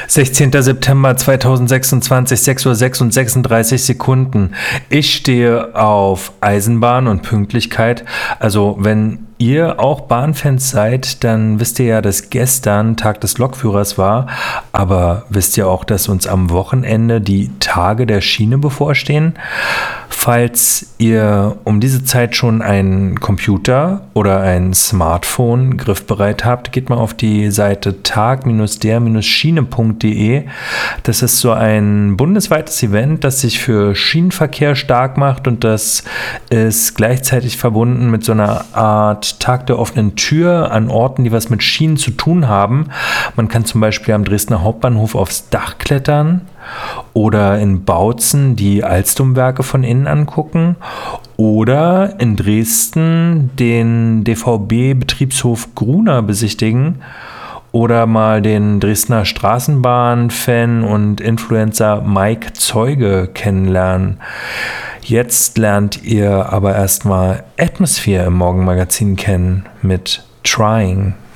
16. September 2026, 6:06:36. Ich stehe auf Eisenbahn und Pünktlichkeit. Also wenn ihr auch Bahnfans seid, dann wisst ihr ja, dass gestern Tag des Lokführers war. Aber wisst ihr auch, dass uns am Wochenende die Tage der Schiene bevorstehen? Falls ihr um diese Zeit schon einen Computer oder ein Smartphone griffbereit habt, geht mal auf die Seite tag-der-schiene.de. Das ist so ein bundesweites Event, das sich für Schienenverkehr stark macht, und das ist gleichzeitig verbunden mit so einer Art Tag der offenen Tür an Orten, die was mit Schienen zu tun haben. Man kann zum Beispiel am Dresdner Hauptbahnhof aufs Dach klettern oder in Bautzen die Alstom-Werke von innen angucken oder in Dresden den DVB-Betriebshof Gruner besichtigen oder mal den Dresdner Straßenbahn-Fan und Influencer Mike Zeuge kennenlernen. Jetzt lernt ihr aber erstmal Atmosphere im Morgenmagazin kennen mit Trying.